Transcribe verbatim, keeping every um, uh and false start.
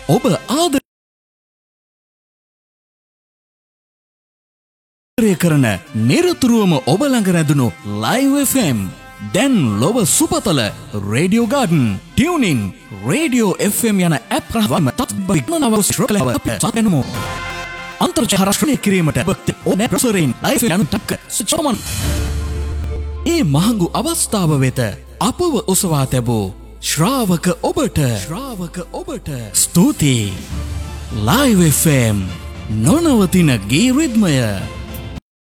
ඔබ ආදරය කරන නිරතුරුවම ඔබ ළඟ රැඳුණු ලයිව් එෆ් එම් දැන් ලොව සුපතල radio garden tuning radio F M යන ඇප් රහවම තත්බිග්නනව ශ්‍රකලව සාකනමු අන්තර්ජාලය කිරීමට ඕනෑ ප්‍රසරෙන් ලයිව් යන ටක්ක සුචමන් ඒ මහඟු අවස්ථාව වෙත අපව ඔසවා තැබූ ශ්‍රාවක ඔබට ශ්‍රාවක ඔබට ස්තුතියි ලයිව් එෆ් එම් නොනවතින ගී රිද්මය